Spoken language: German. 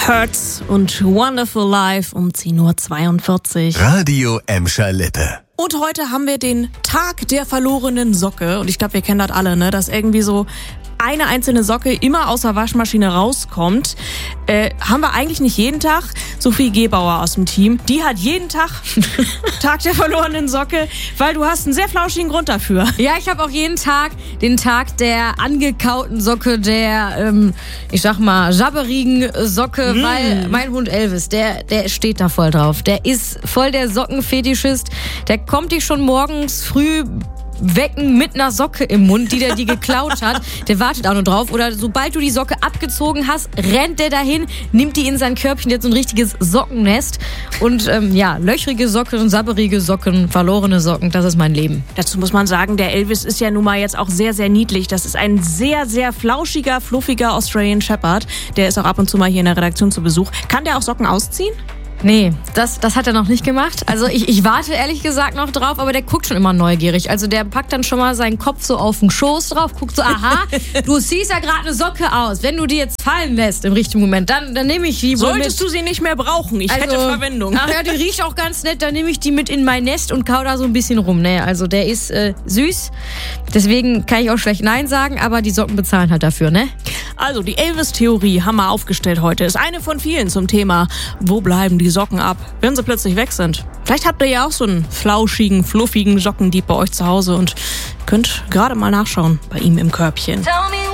Hurts und Wonderful Life um 10.42 Uhr. Radio Emscher Lippe. Und heute haben wir den Tag der verlorenen Socke. Und ich glaube, wir kennen das alle, ne? Dass irgendwie so eine einzelne Socke immer aus der Waschmaschine rauskommt. Haben wir eigentlich nicht jeden Tag. Sophie Gebauer aus dem Team, die hat jeden Tag Tag der verlorenen Socke, weil du hast einen sehr flauschigen Grund dafür. Ja, ich habe auch jeden Tag den Tag der angekauten Socke, der, ich sag mal, jabberigen Socke, weil mein Hund Elvis, der steht da voll drauf. Der ist voll der Sockenfetischist. Der kommt dich schon morgens früh wecken mit einer Socke im Mund, die der dir geklaut hat. Der wartet auch nur drauf. Oder sobald du die Socke abgezogen hast, rennt der dahin, nimmt die in sein Körbchen, jetzt so ein richtiges Sockennest. Und löchrige Socken, sabberige Socken, verlorene Socken, das ist mein Leben. Dazu muss man sagen, der Elvis ist ja nun mal jetzt auch sehr, sehr niedlich. Das ist ein sehr, sehr flauschiger, fluffiger Australian Shepherd. Der ist auch ab und zu mal hier in der Redaktion zu Besuch. Kann der auch Socken ausziehen? Nee, das hat er noch nicht gemacht. Also ich warte ehrlich gesagt noch drauf, aber der guckt schon immer neugierig. Also der packt dann schon mal seinen Kopf so auf den Schoß drauf, guckt so, aha, du ziehst ja gerade eine Socke aus. Wenn du die jetzt fallen lässt im richtigen Moment, dann nehme ich die wohl mit. Solltest du sie nicht mehr brauchen, ich hätte Verwendung. Ach ja, die riecht auch ganz nett, dann nehme ich die mit in mein Nest und kau da so ein bisschen rum. Nee, also der ist süß, deswegen kann ich auch schlecht Nein sagen, aber die Socken bezahlen halt dafür, ne? Also die Elvis-Theorie haben wir aufgestellt heute. Ist eine von vielen zum Thema, wo bleiben die Socken ab, wenn sie plötzlich weg sind. Vielleicht habt ihr ja auch so einen flauschigen, fluffigen Sockendieb bei euch zu Hause und könnt gerade mal nachschauen bei ihm im Körbchen.